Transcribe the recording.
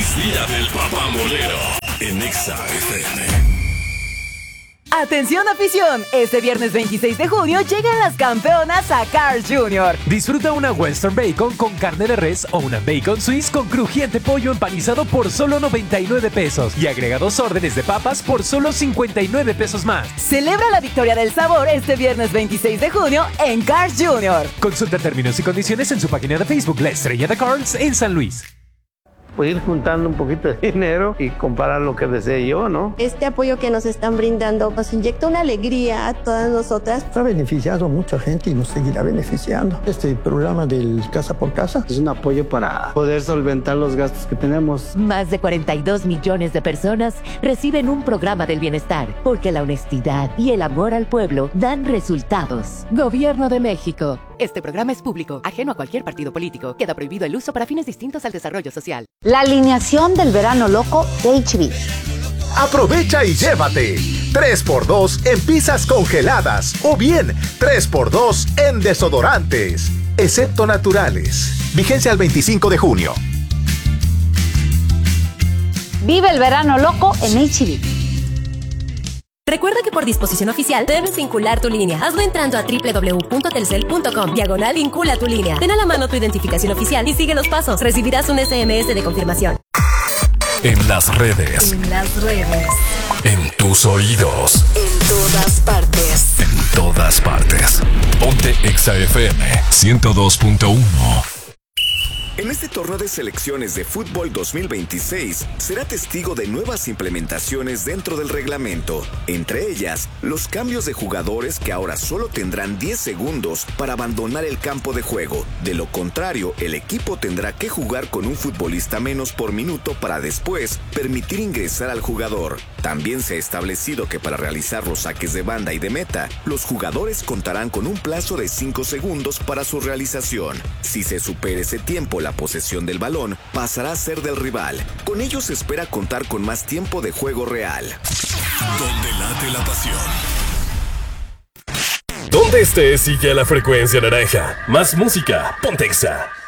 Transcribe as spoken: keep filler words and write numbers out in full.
Es día del papá molero en Exa F M. Atención afición, este viernes veintiséis de junio llegan las campeonas a Carl's junior Disfruta una Western Bacon con carne de res o una Bacon Swiss con crujiente pollo empanizado por solo noventa y nueve pesos y agrega dos órdenes de papas por solo cincuenta y nueve pesos más. Celebra la victoria del sabor este viernes veintiséis de junio en Carl's junior Consulta términos y condiciones en su página de Facebook, La Estrella de Carl's en San Luis. Pues ir juntando un poquito de dinero y comprar lo que desee yo, ¿no? Este apoyo que nos están brindando nos inyecta una alegría a todas nosotras. Ha beneficiado a mucha gente y nos seguirá beneficiando. Este programa del Casa por Casa es un apoyo para poder solventar los gastos que tenemos. Más de cuarenta y dos millones de personas reciben un programa del bienestar, porque la honestidad y el amor al pueblo dan resultados. Gobierno de México. Este programa es público, ajeno a cualquier partido político. Queda prohibido el uso para fines distintos al desarrollo social. La alineación del verano loco de H B. Aprovecha y llévate tres por dos en pizzas congeladas o bien tres por dos en desodorantes, excepto naturales. Vigencia al veinticinco de junio. Vive el verano loco en H B. Recuerda que por disposición oficial debes vincular tu línea. Hazlo entrando a doble u doble u doble u punto telcel punto com. Diagonal vincula tu línea. Ten a la mano tu identificación oficial y sigue los pasos. Recibirás un S M S de confirmación. En las redes. En las redes. En tus oídos. En todas partes. En todas partes. Ponte Exa F M ciento dos punto uno. En este torneo de selecciones de fútbol dos mil veintiséis será testigo de nuevas implementaciones dentro del reglamento. Entre ellas, los cambios de jugadores que ahora solo tendrán diez segundos para abandonar el campo de juego. De lo contrario, el equipo tendrá que jugar con un futbolista menos por minuto para después permitir ingresar al jugador. También se ha establecido que para realizar los saques de banda y de meta, los jugadores contarán con un plazo de cinco segundos para su realización. Si se supera ese tiempo, la posesión del balón pasará a ser del rival. Con ello se espera contar con más tiempo de juego real. Donde late la pasión. Donde estés, sigue a la frecuencia naranja. Más música, ponte Exa.